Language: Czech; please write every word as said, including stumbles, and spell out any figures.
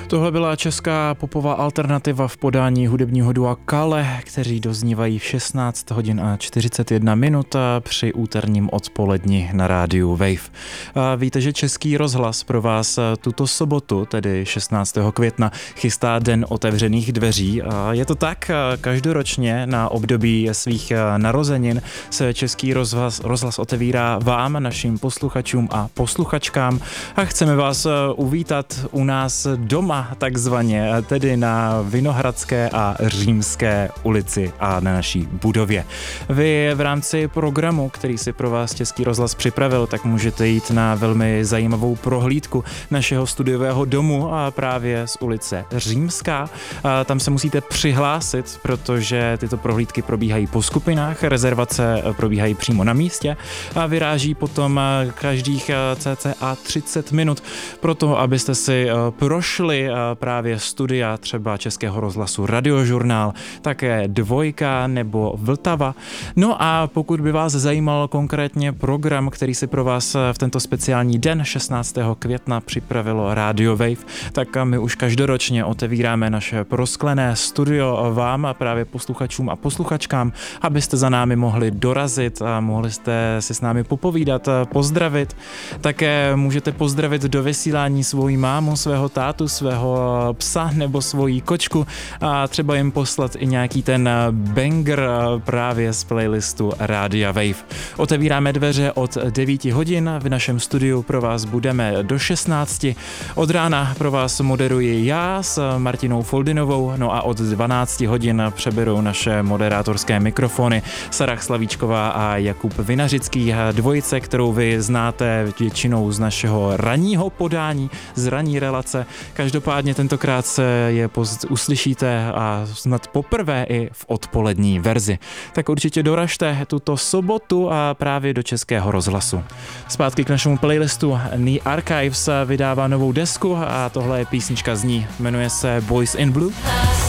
Tohle byla česká popová alternativa v podání hudebního dua Kale, kteří doznívají v šestnáct hodin a čtyřicet jedna minut při úterním odpoledni na rádiu Wave. A víte, že Český rozhlas pro vás tuto sobotu, tedy šestnáctého května, chystá Den otevřených dveří. A je to tak, každoročně na období svých narozenin se Český rozhlas, rozhlas otevírá vám, našim posluchačům a posluchačkám, a chceme vás uvítat u nás doma takzvaně, tedy na Vinohradské a Římské ulici a na naší budově. Vy v rámci programu, který si pro vás Český rozhlas připravil, tak můžete jít na velmi zajímavou prohlídku našeho studiového domu a právě z ulice Římská. A tam se musíte přihlásit, protože tyto prohlídky probíhají po skupinách, rezervace probíhají přímo na místě a vyráží potom každých cca třicet minut pro to, abyste si prošli právě studia třeba Českého rozhlasu Radiožurnál, také Dvojka nebo Vltava. No a pokud by vás zajímal konkrétně program, který si pro vás v tento speciální den šestnáctého května připravilo Radio Wave, tak my už každoročně otevíráme naše prosklené studio vám a právě posluchačům a posluchačkám, abyste za námi mohli dorazit a mohli jste si s námi popovídat, pozdravit. Také můžete pozdravit do vysílání svoji mámu, svého tátu, svého psa nebo svoji kočku a třeba jim poslat i nějaký ten banger právě z playlistu Rádia Wave. Otevíráme dveře od devíti hodin, v našem studiu pro vás budeme do šestnácti. Od rána pro vás moderuji já s Martinou Foldinovou, no a od dvanácti hodin přeberou naše moderátorské mikrofony Sarah Slavíčková a Jakub Vinařický, dvojice, kterou vy znáte většinou z našeho ranního podání, z ranní relace. Každopádně tentokrát se je poz- uslyšíte a snad poprvé i v odpolední verzi. Tak určitě doražte tuto sobotu a právě do Českého rozhlasu. Zpátky k našemu playlistu. The Archives vydává novou desku a tohle je písnička z ní. Jmenuje se Boys in Blue.